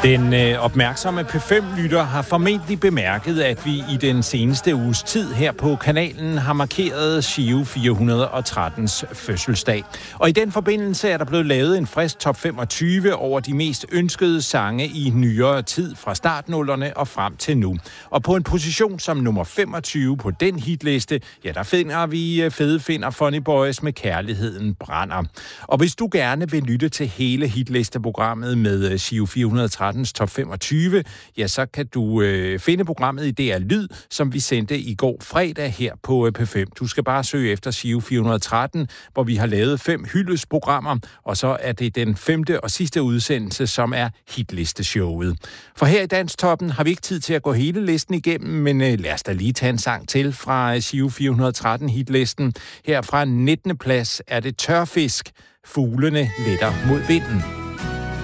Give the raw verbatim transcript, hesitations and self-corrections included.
Den øh, opmærksomme P fem-lytter har formentlig bemærket, at vi i den seneste uges tid her på kanalen har markeret Giro fire hundrede og trettens fødselsdag. Og i den forbindelse er der blevet lavet en frisk top femogtyve over de mest ønskede sange i nyere tid fra startnullerne og frem til nu. Og på en position som nummer femogtyve på den hitliste, ja, der finder vi fede finder Funny Boys med Kærligheden brænder. Og hvis du gerne vil lytte til hele hitlisteprogrammet med Giro fire hundrede og tretten top femogtyve, ja, så kan du øh, finde programmet i D R Lyd, som vi sendte i går fredag her på P fem. Du skal bare søge efter Giro fire hundrede og tretten, hvor vi har lavet fem hyldesprogrammer, og så er det den femte og sidste udsendelse, som er hitlisteshowet. For her i Danstoppen har vi ikke tid til at gå hele listen igennem, men øh, lad os da lige tage en sang til fra Giro fire hundrede og tretten hitlisten. Her fra nittende plads er det Tørfisk, Fuglene letter mod vinden.